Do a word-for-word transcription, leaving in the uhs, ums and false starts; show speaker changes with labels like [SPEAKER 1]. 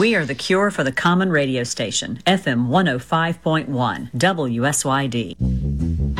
[SPEAKER 1] We are the cure for the common radio station, F M one oh five point one, W S Y D.